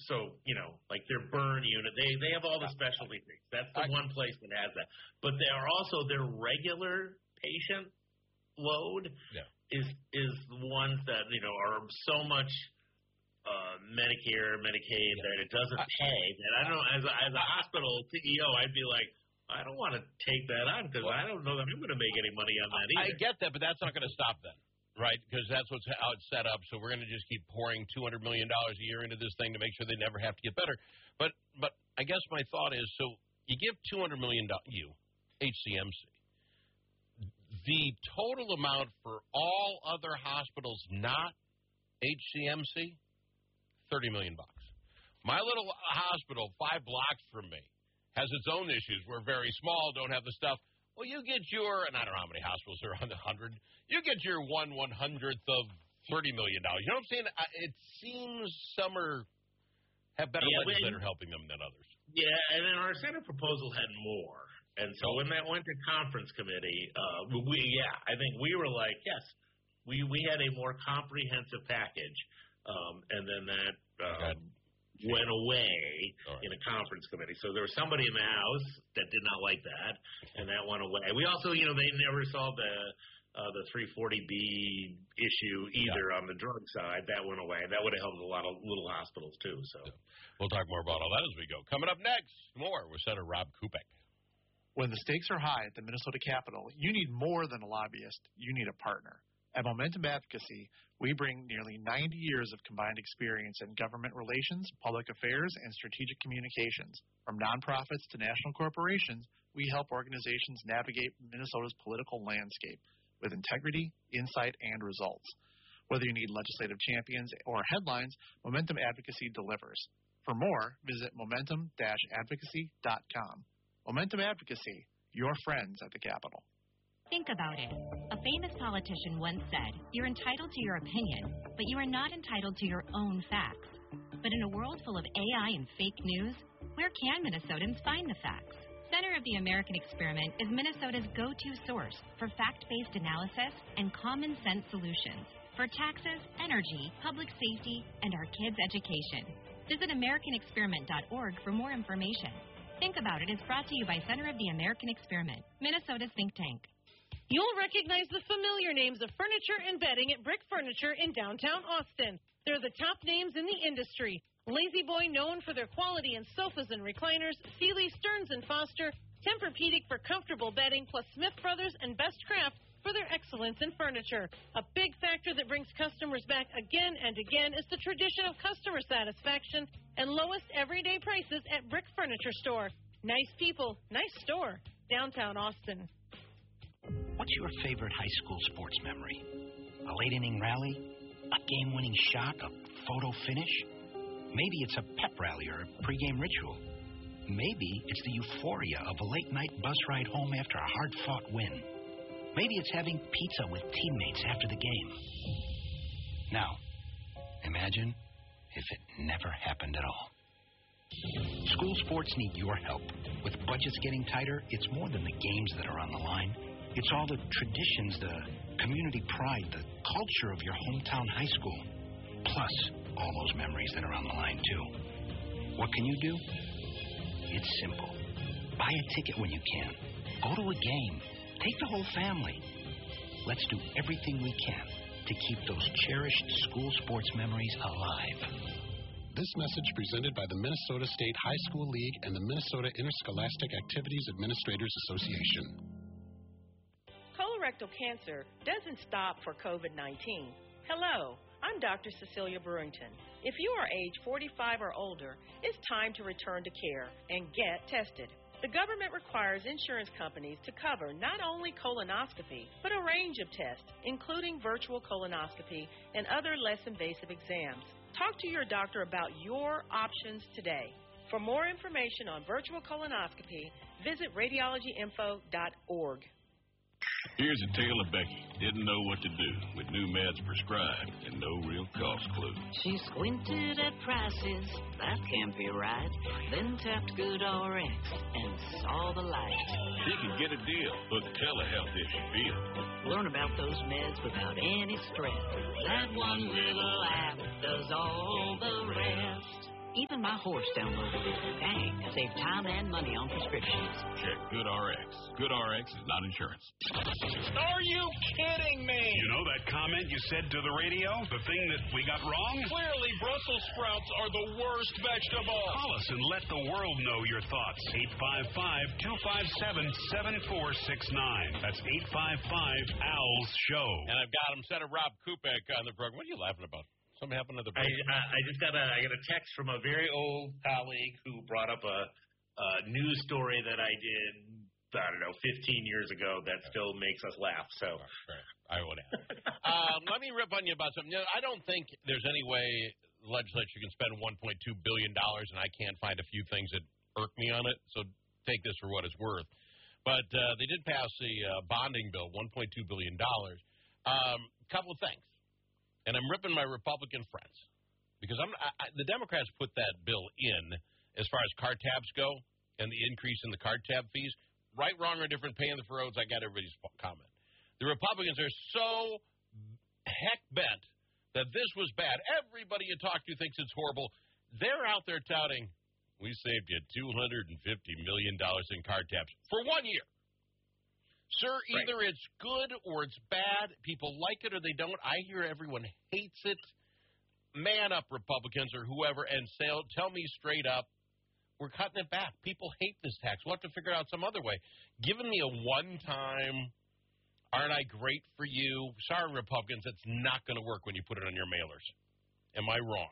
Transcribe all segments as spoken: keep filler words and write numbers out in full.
so, you know, like their burn unit, they, they have all the specialty things. That's the I, one place that has that. But they are also their regular patient load yeah. is is the ones that, you know, are so much uh, Medicare, Medicaid yeah. that it doesn't I, pay. And I don't know, as a, as a hospital C E O, I'd be like, I don't want to take that on because well, I don't know that I'm going to make any money on that either. I get that, but that's not going to stop them. Right, because that's what's how it's set up. So we're going to just keep pouring two hundred million dollars a year into this thing to make sure they never have to get better. But but I guess my thought is, so you give two hundred million dollars, you, H C M C, the total amount for all other hospitals not H C M C, thirty million dollars bucks. My little hospital, five blocks from me, has its own issues. We're very small, don't have the stuff. Well, you get your, and I don't know how many hospitals are on the hundred, you get your one one hundredth of thirty million dollars. You know what I'm saying? It seems some are, have better yeah, legends when, that are helping them than others. Yeah, and then our Senate proposal had more. And so when that went to conference committee, uh, we, yeah, I think we were like, yes, we, we had a more comprehensive package. Um, and then that um, went away right. in a conference committee. So there was somebody in the House that did not like that, and that went away. We also, you know, they never solved the uh, the three forty B issue either yeah. on the drug side. That went away. That would have helped a lot of little hospitals too. So yeah. We'll talk more about all that as we go. Coming up next, more with Senator Rob Kupek. When the stakes are high at the Minnesota Capitol, you need more than a lobbyist. You need a partner. At Momentum Advocacy, we bring nearly ninety years of combined experience in government relations, public affairs, and strategic communications. From nonprofits to national corporations, we help organizations navigate Minnesota's political landscape with integrity, insight, and results. Whether you need legislative champions or headlines, Momentum Advocacy delivers. For more, visit momentum dash advocacy dot com. Momentum Advocacy, your friends at the Capitol. Think about it. A famous politician once said, "You're entitled to your opinion, but you are not entitled to your own facts." But in a world full of A I and fake news, where can Minnesotans find the facts? Center of the American Experiment is Minnesota's go-to source for fact-based analysis and common-sense solutions for taxes, energy, public safety, and our kids' education. Visit american experiment dot org for more information. Think About It is brought to you by Center of the American Experiment, Minnesota's think tank. You'll recognize the familiar names of furniture and bedding at Brick Furniture in downtown Austin. They're the top names in the industry. Lazy Boy, known for their quality in sofas and recliners, Sealy, Stearns and Foster, Tempur-Pedic for comfortable bedding, plus Smith Brothers and Best Craft for their excellence in furniture. A big factor that brings customers back again and again is the tradition of customer satisfaction and lowest everyday prices at Brick Furniture Store. Nice people, nice store, downtown Austin. What's your favorite high school sports memory? A late inning rally? A game-winning shot? A photo finish? Maybe it's a pep rally or a pregame ritual. Maybe it's the euphoria of a late-night bus ride home after a hard-fought win. Maybe it's having pizza with teammates after the game. Now, imagine if it never happened at all. School sports need your help. With budgets getting tighter, it's more than the games that are on the line. It's all the traditions, the community pride, the culture of your hometown high school, plus all those memories that are on the line, too. What can you do? It's simple. Buy a ticket when you can. Go to a game. Take the whole family. Let's do everything we can to keep those cherished school sports memories alive. This message presented by the Minnesota State High School League and the Minnesota Interscholastic Activities Administrators Association. Colorectal cancer doesn't stop for COVID nineteen. Hello, I'm Doctor Cecilia Brewington. If you are age forty-five or older, it's time to return to care and get tested. The government requires insurance companies to cover not only colonoscopy, but a range of tests, including virtual colonoscopy and other less invasive exams. Talk to your doctor about your options today. For more information on virtual colonoscopy, visit radiology info dot org. Here's a tale of Becky. Didn't know what to do with new meds prescribed and no real cost clue. She squinted at prices, that can't be right. Then tapped GoodRx and saw the light. She can get a deal, book telehealth if she feels. Learn about those meds without any stress. That one little app does all the rest. Even and my horse downloaded it. Dang, saved time and money on prescriptions. Check GoodRx. GoodRx is not insurance. Are you kidding me? You know that comment you said to the radio? The thing that we got wrong? Clearly, Brussels sprouts are the worst vegetable. Call us and let the world know your thoughts. eight five five, two five seven, seven four six nine. That's eight five five, A L S show. And I've got him, Senator Rob Kupek on the program. What are you laughing about? Something happened to the I, I, I just got a I got a text from a very old colleague who brought up a, a news story that I did, I don't know, fifteen years ago that still makes us laugh. So I would ask. um, let me rip on you about something. You know, I don't think there's any way the legislature can spend one point two billion dollars, and I can't find a few things that irk me on it. So take this for what it's worth. But uh, they did pass the uh, bonding bill, one point two billion dollars. A um, couple of things. And I'm ripping my Republican friends because I'm I, I, the Democrats put that bill in as far as car tabs go and the increase in the car tab fees. Right, wrong, or different, paying for roads, I got everybody's comment. The Republicans are so heck bent that this was bad. Everybody you talk to thinks it's horrible. They're out there touting, we saved you two hundred fifty million dollars in car tabs for one year. Sir, either right. It's good or it's bad. People like it or they don't. I hear everyone hates it. Man up, Republicans or whoever, and say, tell me straight up, we're cutting it back. People hate this tax. We'll have to figure out some other way. Giving me a one-time, aren't I great for you? Sorry, Republicans, it's not going to work when you put it on your mailers. Am I wrong?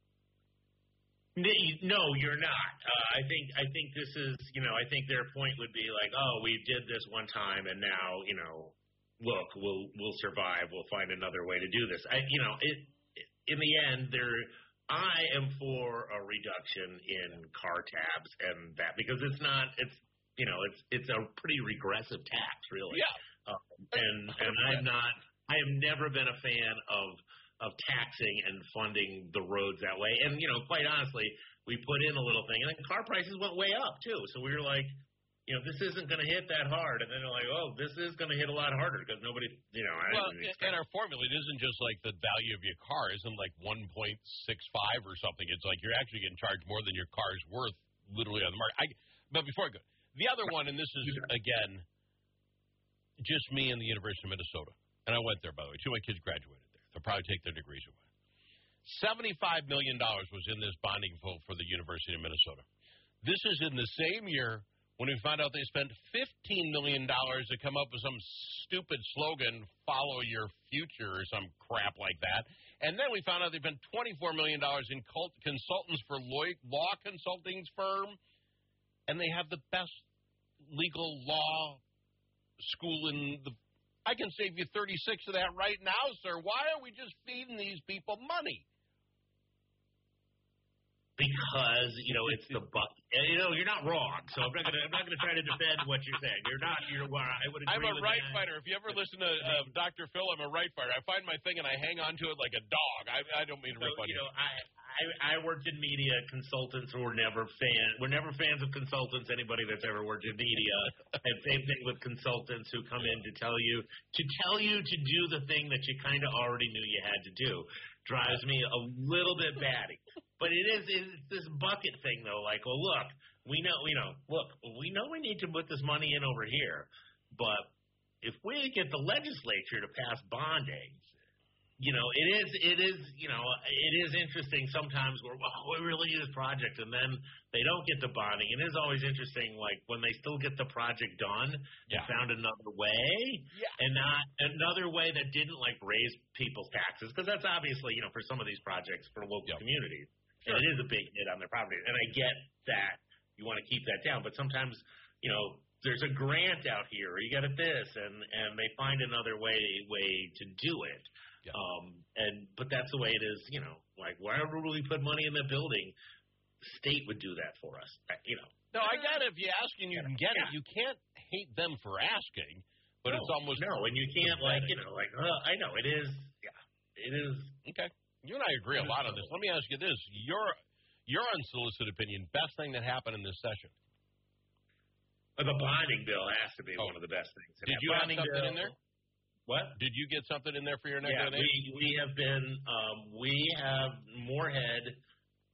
No, you're not. Uh, I think I think this is, you know, I think their point would be like, oh, we did this one time, and now, you know, look, we'll we'll survive. We'll find another way to do this. I, you know, it, in the end, there, I am for a reduction in car tabs and that because it's not, it's, you know, it's it's a pretty regressive tax, really. Yeah. Um, and and I'm not. I have never been a fan of. of taxing and funding the roads that way. And, you know, quite honestly, we put in a little thing, and then car prices went way up, too. So we were like, you know, this isn't going to hit that hard. And then they're like, oh, this is going to hit a lot harder because nobody, you know. Well, I and our formula, it isn't just like the value of your car isn't like one point six five or something. It's like you're actually getting charged more than your car's worth literally on the market. I, but before I go, the other one, and this is, again, just me and the University of Minnesota. And I went there, by the way. Two of my kids graduated. They'll probably take their degrees away. seventy-five million dollars was in this bonding vote for the University of Minnesota. This is in the same year when we found out they spent fifteen million dollars to come up with some stupid slogan, follow your future or some crap like that. And then we found out they spent twenty-four million dollars in cult- consultants for law consulting firm, and they have the best legal law school in the I can save you thirty-six of that right now, sir. Why are we just feeding these people money? Because, you know, it's the buck. You know, you're not wrong. So I'm not gonna I'm not gonna try to defend what you're saying. You're not. You're. I would agree. I'm a with right that. fighter. If you ever listen to uh, Doctor Phil, I'm a right fighter. I find my thing and I hang on to it like a dog. I, I don't mean to so, rip on you. Know, I, I I worked in media. Consultants were never fan. We're never fans of consultants. Anybody that's ever worked in media. And same thing with consultants who come in to tell you to tell you to do the thing that you kind of already knew you had to do. Drives me a little bit batty. But it is it's this bucket thing, though. Like, well, look, we know, you know, look, we know we need to put this money in over here. But if we get the legislature to pass bonding, you know, it is, it is, you know, it is interesting sometimes where, oh, we really need this project, and then they don't get the bonding. It is always interesting, like, when they still get the project done yeah. and found another way, yeah. and not another way that didn't, like, raise people's taxes, because that's obviously, you know, for some of these projects for local yep. communities, sure. it is a big hit on their property. And I get that you want to keep that down, but sometimes, you know, there's a grant out here, or you got this, and, and they find another way way to do it. Yeah. Um, and but that's the way it is, you know. Like, wherever we put money in the building, the state would do that for us, you know. No, I get it. If you ask and you can get yeah. it, you can't hate them for asking. But no, it's almost no, and you can't like, you know, like uh, I know it is. Yeah, it is. Okay, you and I agree a lot on this. Let me ask you this: your your unsolicited opinion, best thing that happened in this session? Uh, the bonding bill has to be oh. one of the best things. Did you have something bill, in there? What? Did you get something in there for your next Yeah, day? we we have been um, we have Moorhead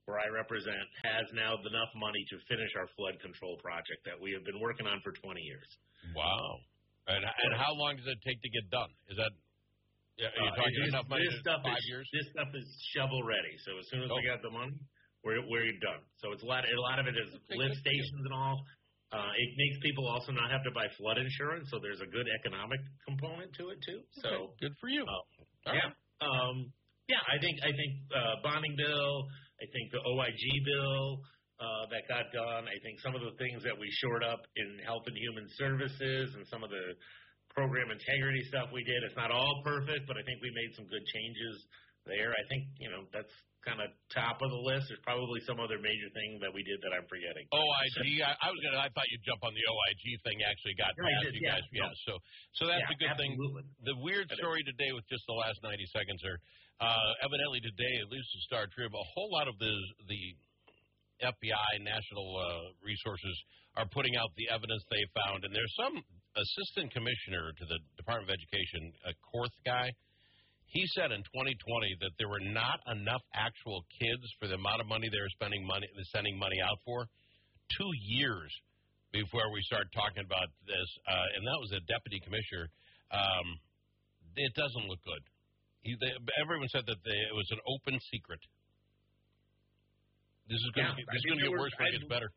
where I represent, has now enough money to finish our flood control project that we have been working on for twenty years. Wow. And, and how long does it take to get done? Is that are you uh, talking this, enough money this to stuff five is, years? This stuff is shovel ready. So as soon as oh. we got the money, we're we're done. So it's a lot. A lot of it is lift stations and all. Uh, it makes people also not have to buy flood insurance, so there's a good economic component to it too. So okay. Good for you. Uh, yeah, right. um, yeah. I think I think uh, bonding bill. I think the O I G bill uh, that got done. I think some of the things that we shored up in Health and Human Services and some of the program integrity stuff we did. It's not all perfect, but I think we made some good changes there. I think you know that's kind of top of the list. There's probably some other major thing that we did that I'm forgetting. O I G, I, I was gonna. I thought you'd jump on the O I G thing. Actually, got no, past did, you yeah, guys. No. Yeah. So, so that's yeah, a good absolutely. thing. The weird story today, with just the last ninety seconds, are uh, evidently today, at least the Star Trib, a whole lot of the the F B I national uh, resources are putting out the evidence they found, and there's some assistant commissioner to the Department of Education, a Korth guy. He said in twenty twenty that there were not enough actual kids for the amount of money they were spending money, sending money out for. Two years before we started talking about this, uh, and that was a deputy commissioner. Um, it doesn't look good. He, they, everyone said that they, it was an open secret. This is going yeah, to get worse before it gets better.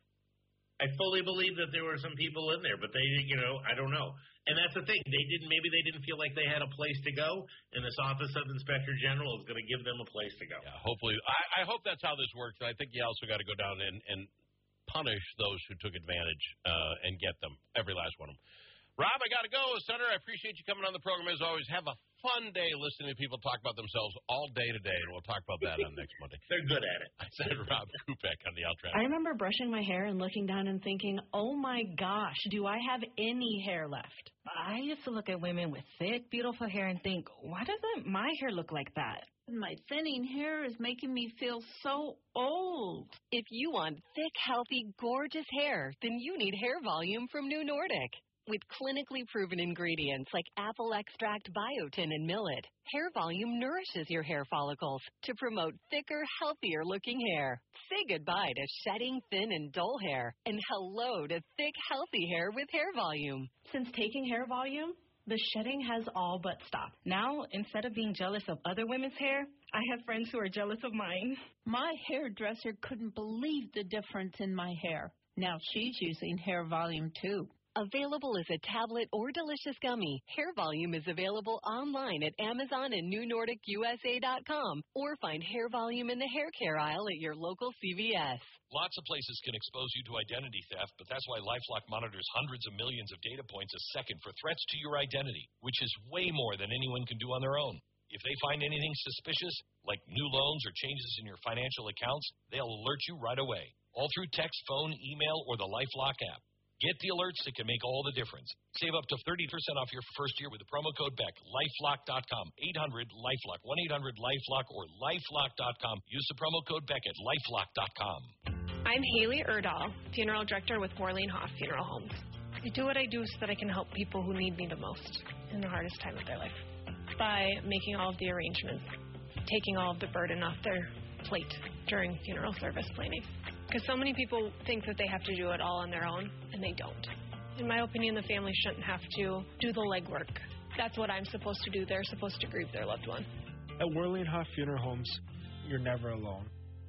I fully believe that there were some people in there, but they, you know, I don't know. And that's the thing. They didn't. Maybe they didn't feel like they had a place to go, and this Office of Inspector General is going to give them a place to go. Yeah, hopefully. I, I hope that's how this works. I think you also got to go down and, and punish those who took advantage uh, and get them, every last one of them. Rob, I got to go. Senator, I appreciate you coming on the program as always. Have a fun day listening to people talk about themselves all day today, and we'll talk about that on next Monday. They're good at it. I said Rob Kupek on the Outrap. I remember brushing my hair and looking down and thinking, oh, my gosh, do I have any hair left? I used to look at women with thick, beautiful hair and think, why doesn't my hair look like that? My thinning hair is making me feel so old. If you want thick, healthy, gorgeous hair, then you need Hair Volume from New Nordic. With clinically proven ingredients like apple extract, biotin, and millet, Hair Volume nourishes your hair follicles to promote thicker, healthier-looking hair. Say goodbye to shedding, thin, and dull hair, and hello to thick, healthy hair with Hair Volume. Since taking Hair Volume, the shedding has all but stopped. Now, instead of being jealous of other women's hair, I have friends who are jealous of mine. My hairdresser couldn't believe the difference in my hair. Now she's using Hair Volume, too. Available as a tablet or delicious gummy, Hair Volume is available online at Amazon and New Nordic U S A dot com, or find Hair Volume in the hair care aisle at your local C V S. Lots of places can expose you to identity theft, but that's why LifeLock monitors hundreds of millions of data points a second for threats to your identity, which is way more than anyone can do on their own. If they find anything suspicious, like new loans or changes in your financial accounts, they'll alert you right away, all through text, phone, email, or the LifeLock app. Get the alerts that can make all the difference. Save up to thirty percent off your first year with the promo code Beck. lifelock dot com. eight hundred LIFELOCK. one eight hundred LIFELOCK or lifelock dot com. Use the promo code Beck at lifelock dot com. I'm Haley Erdahl, Funeral Director with Warlene Hoff Funeral Homes. I do what I do so that I can help people who need me the most in the hardest time of their life by making all of the arrangements, taking all of the burden off their plate during funeral service planning. Because so many people think that they have to do it all on their own, and they don't. In my opinion, the family shouldn't have to do the legwork. That's what I'm supposed to do. They're supposed to grieve their loved one. At Warlene Hoff Funeral Homes, you're never alone.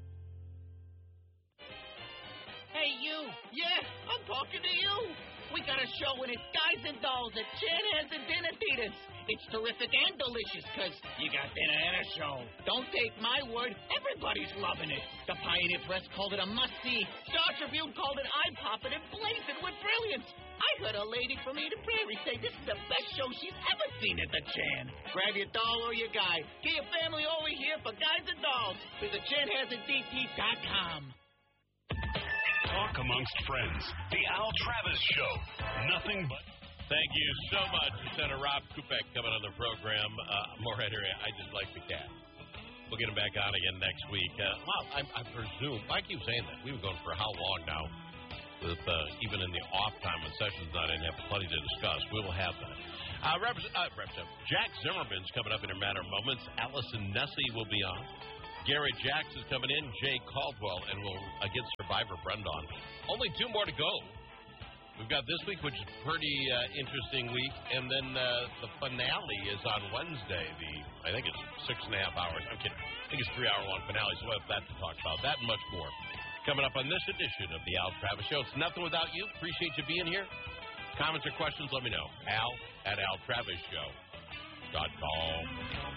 Hey, you. Yeah, I'm talking to you. We got a show and it's Guys and Dolls at Chanhassen and Dinner Theaters. It's terrific and delicious because you got dinner and a show. Don't take my word. Everybody's loving it. The Pioneer Press called it a must-see. Star Tribune called it eye-popping and blazing with brilliance. I heard a lady from Eden Prairie say this is the best show she's ever seen at the Chan. Grab your doll or your guy. Get your family over here for Guys and Dolls. Visit Chanhassen D T dot com. Talk amongst friends. The Al Travis Show. Nothing but... Thank you so much, Senator Rob Kupek, coming on the program. Uh, more right here. I just like the cat. We'll get him back on again next week. Uh, well, I, I presume, I keep saying that. We've been going for how long now? With uh, even in the off time when session's not in, have plenty to discuss. We will have that. Uh, Reps, uh, Reps, Jack Zimmerman's coming up in a matter of moments. Allison Nessie will be on. Garrett Jacks is coming in, Jay Caldwell, and we'll uh, get Survivor Brendon. Only two more to go. We've got this week, which is a pretty uh, interesting week, and then uh, the finale is on Wednesday. The I think it's six and a half hours. I'm kidding. I think it's three hour long finale, so we'll have that to talk about. That and much more coming up on this edition of the Al Travis Show. It's nothing without you. Appreciate you being here. Comments or questions, let me know. Al at al travis show dot com.